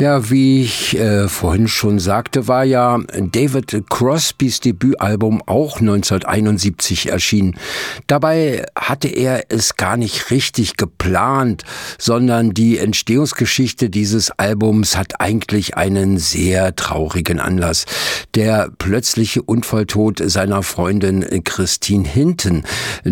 Ja, wie ich vorhin schon sagte, war ja David Crosbys Debütalbum auch 1971 erschienen. Dabei hatte er es gar nicht richtig geplant, sondern die Entstehungsgeschichte dieses Albums hat eigentlich einen sehr traurigen Anlass. Der plötzliche Unfalltod seiner Freundin Christine Hinton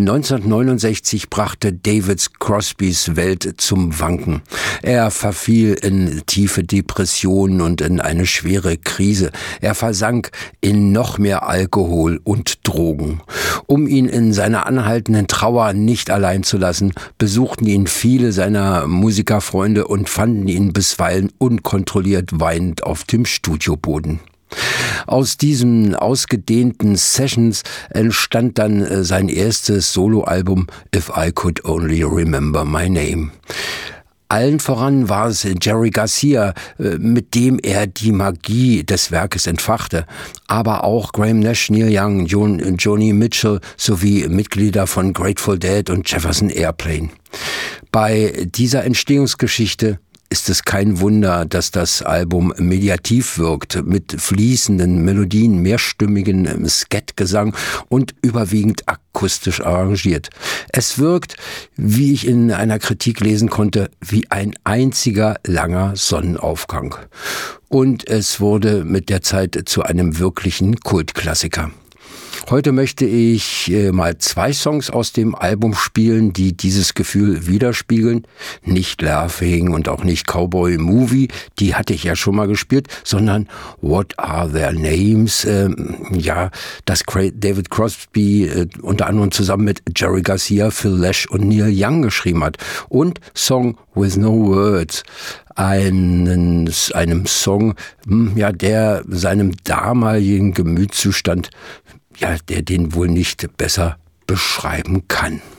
1969 brachte David Crosbys Welt zum Wanken. Er verfiel in tiefe Depressionen und in eine schwere Krise. Er versank in noch mehr Alkohol und Drogen. Um ihn in seiner anhaltenden Trauer nicht allein zu lassen, besuchten ihn viele seiner Musikerfreunde und fanden ihn bisweilen unkontrolliert weinend auf dem Studioboden. Aus diesen ausgedehnten Sessions entstand dann sein erstes Soloalbum If I Could Only Remember My Name. Allen voran war es Jerry Garcia, mit dem er die Magie des Werkes entfachte, aber auch Graham Nash, Neil Young, Joni Mitchell sowie Mitglieder von Grateful Dead und Jefferson Airplane. Bei dieser Entstehungsgeschichte ist es kein Wunder, dass das Album mediativ wirkt, mit fließenden Melodien, mehrstimmigen Skat-Gesang und überwiegend akustisch arrangiert. Es wirkt, wie ich in einer Kritik lesen konnte, wie ein einziger langer Sonnenaufgang. Und es wurde mit der Zeit zu einem wirklichen Kultklassiker. Heute möchte ich mal 2 Songs aus dem Album spielen, die dieses Gefühl widerspiegeln. Nicht Laughing und auch nicht Cowboy Movie, die hatte ich ja schon mal gespielt, sondern What Are Their Names? Das David Crosby unter anderem zusammen mit Jerry Garcia, Phil Lesh und Neil Young geschrieben hat. Und Song With No Words. Einem Song, der seinem damaligen Gemütszustand der den wohl nicht besser beschreiben kann.